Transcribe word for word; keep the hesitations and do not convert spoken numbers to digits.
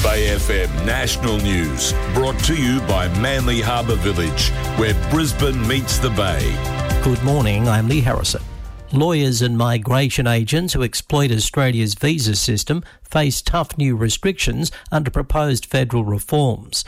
A F M National News, brought to you by Manly Harbour Village, where Brisbane meets the Bay. Good morning, I'm Lee Harrison. Lawyers and migration agents who exploit Australia's visa system face tough new restrictions under proposed federal reforms.